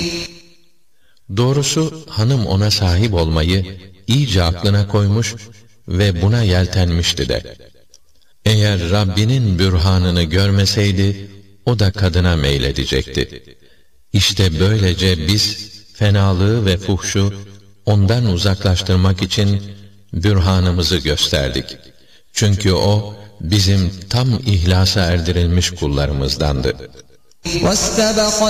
Doğrusu hanım ona sahip olmayı iyice aklına koymuş ve buna yeltenmişti de. Eğer Rabbinin bürhanını görmeseydi, o da kadına meyledecekti. İşte böylece biz fenalığı ve fuhşu ondan uzaklaştırmak için bürhanımızı gösterdik. Çünkü o bizim tam ihlasa erdirilmiş kullarımızdandı.